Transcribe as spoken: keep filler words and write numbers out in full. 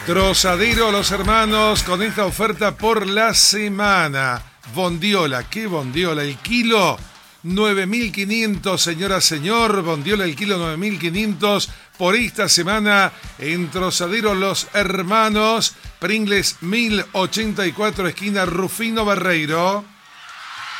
Trozadero Los Hermanos con esta oferta por la semana. Bondiola, ¿qué bondiola? El kilo nueve mil quinientos, señora, señor. Bondiola, el kilo nueve mil quinientos por esta semana en Trozadero Los Hermanos. Pringles mil ochenta y cuatro, esquina Rufino Barreiro.